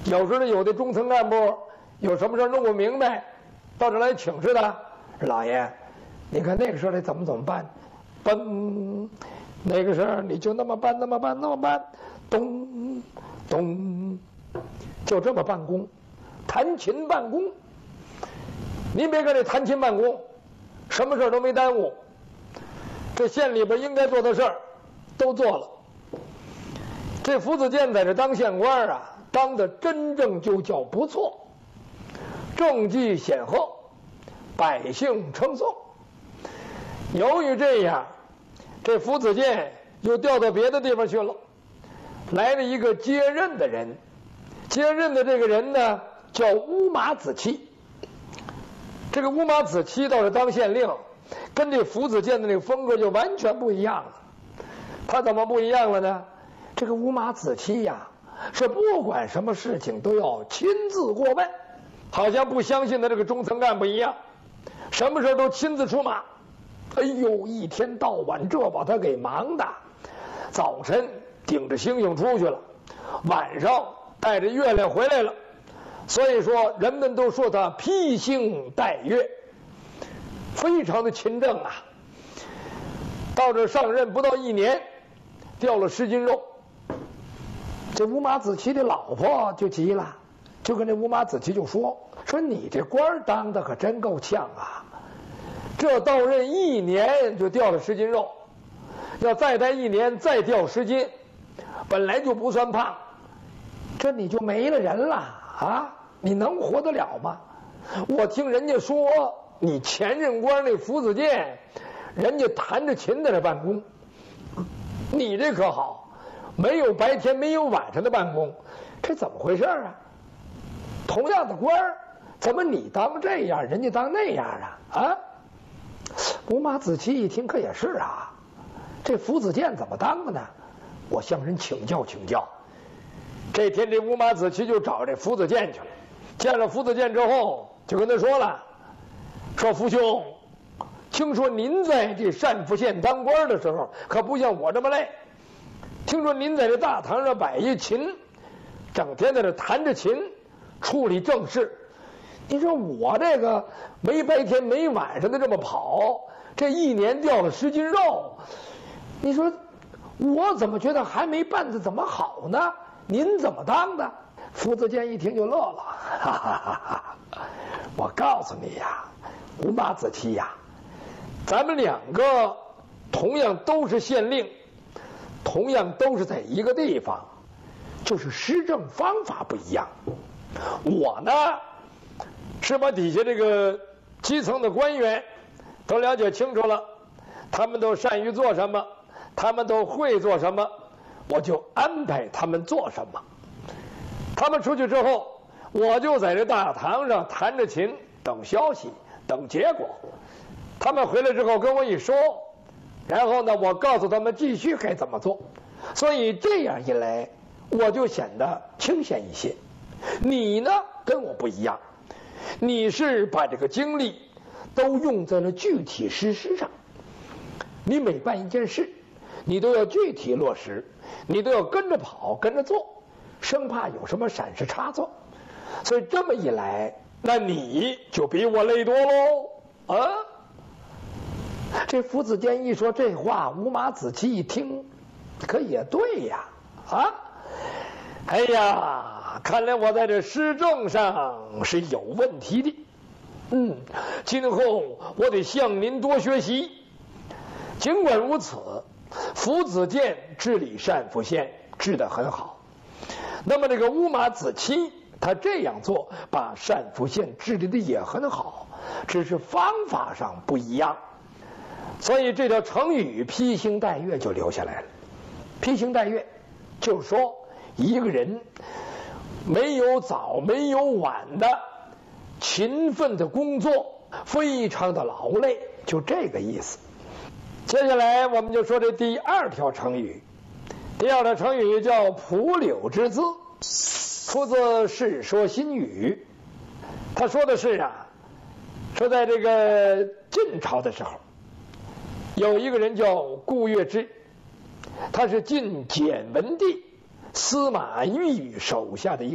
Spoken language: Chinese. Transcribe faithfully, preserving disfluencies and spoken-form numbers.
有时候有的中层干部有什么事弄不明白，到这来请示他，老爷，你看那个事儿得怎么怎么办？奔，那个事儿你就那么办，那么办，那么办，咚咚，就这么办公，弹琴办公。您别看这弹琴办公，什么事儿都没耽误，这县里边应该做的事儿都做了。这福子健在这当县官啊，当的真正就叫不错，政绩显赫，百姓称颂。由于这样，这福子健又调到别的地方去了，来了一个接任的人，接任的这个人呢叫乌马子期。这个乌马子期到这当县令，跟这福子健的那个风格就完全不一样了。他怎么不一样了呢？这个乌马子期呀，是不管什么事情都要亲自过问，好像不相信的这个中层干部一样，什么事都亲自出马。哎呦，一天到晚这把他给忙的，早晨顶着星星出去了，晚上带着月亮回来了。所以说人们都说他披星戴月，非常的勤政啊。到这上任不到一年，掉了十斤肉。这乌马子期的老婆就急了，就跟这乌马子期就说说你这官当的可真够呛啊，这到任一年就掉了十斤肉，要再待一年再掉十斤，本来就不算胖，这你就没了人了啊，你能活得了吗？我听人家说你前任官那福子健，人家弹着琴在这办公，你这可好，没有白天没有晚上的办公，这怎么回事啊？同样的官儿，怎么你当这样，人家当那样啊？啊！乌马子期一听，可也是啊，这福子健怎么当的呢？我向人请教请教。这天，这乌马子期就找这福子健去了。见了福子健之后，就跟他说了，说福兄，听说您在这单福县当官的时候，可不像我这么累。听说您在这大堂上摆一琴，整天在这弹着琴，处理政事。你说我这个没白天没晚上的这么跑，这一年掉了十斤肉，你说我怎么觉得还没办得怎么好呢？您怎么当的？福子健一听就乐了，哈哈哈哈！我告诉你呀，乌马子期呀，咱们两个同样都是县令，同样都是在一个地方，就是施政方法不一样。我呢是把底下这个基层的官员都了解清楚了，他们都善于做什么，他们都会做什么，我就安排他们做什么。他们出去之后，我就在这大堂上弹着琴，等消息，等结果。他们回来之后跟我一说，然后呢，我告诉他们继续该怎么做。所以这样一来，我就显得清闲一些。你呢，跟我不一样，你是把这个精力都用在了具体实施上。你每办一件事，你都要具体落实，你都要跟着跑，跟着做。生怕有什么闪失差错，所以这么一来，那你就比我累多喽啊！这福子健一说这话，乌马子期一听，可也对呀啊！哎呀，看来我在这施政上是有问题的。嗯，今后我得向您多学习。尽管如此，福子健治理单福县治得很好。那么这个乌马子期他这样做，把单福县治理的也很好，只是方法上不一样，所以这条成语披星戴月就留下来了。披星戴月就是说一个人没有早没有晚的勤奋的工作，非常的劳累，就这个意思。接下来我们就说这第二条成语。第二条成语叫蒲柳之姿，出自《世说新语》。他说的是啊，说在这个晋朝的时候，有一个人叫顾月之，他是晋简文帝司马懿手下的一个